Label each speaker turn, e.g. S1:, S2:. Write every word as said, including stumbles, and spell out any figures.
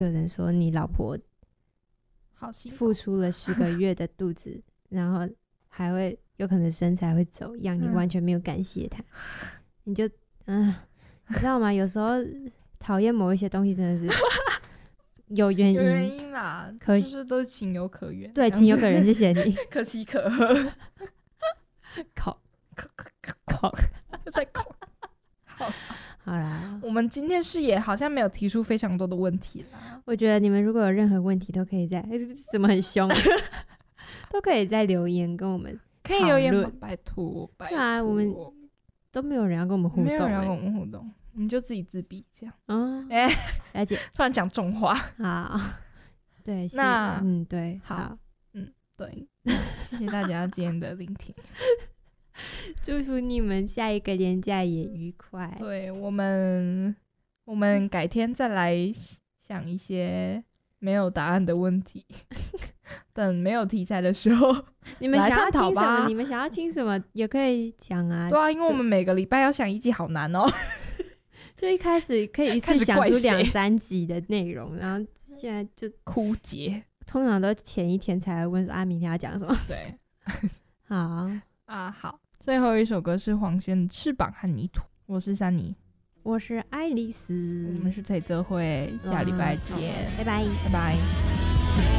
S1: 有人说你老婆
S2: 好辛苦
S1: 付出了十个月的肚子，然后还会有可能身材会走样，你
S2: 嗯
S1: 完全没有感谢她，你就嗯、呃，你知道吗？有时候讨厌某一些东西真的是有原因，
S2: 有原因啦，
S1: 可
S2: 就是都是情有可原，
S1: 对，情有可原，谢谢你。
S2: 可喜可贺，
S1: 靠，
S2: 狂在狂。好，
S1: 好啦，
S2: 我们今天视野好像没有提出非常多的问题啦。
S1: 我觉得你们如果有任何问题，都可以在怎么很凶、啊，都可以在留言跟我们
S2: 可以留言吗
S1: 讨论？
S2: 拜托，拜
S1: 对
S2: 托。
S1: 啊我们都没有人要跟我们互动、欸，
S2: 没有人要跟我们互动，我们就自己自闭这样。
S1: 哦，
S2: 哎、
S1: 了解，
S2: 突然讲重话，
S1: 好，对，是
S2: 那
S1: 嗯，对，
S2: 好
S1: 好，
S2: 对，谢谢大家今天的聆听。
S1: 祝福你们下一个连假也愉快。
S2: 对，我们，我们改天再来想一些没有答案的问题，等没有题材的时候，来
S1: 你们想要
S2: 探讨
S1: 听什么？
S2: 吧
S1: 你们想要听什么也可以讲啊。
S2: 对啊，因为我们每个礼拜要想一集，好难哦。
S1: 就一开始可以一次
S2: 开始怪
S1: 想出两
S2: 谁
S1: 三集的内容，然后现在就
S2: 枯竭，
S1: 通常都前一天才会问说啊，明天要讲什么。
S2: 对
S1: 好，
S2: 啊，好，最后一首歌是黄轩的《翅膀和泥土》，我是珊妮，
S1: 我是爱丽丝，
S2: 我们是腿泽会，下礼拜见，
S1: 拜拜。
S2: 拜拜。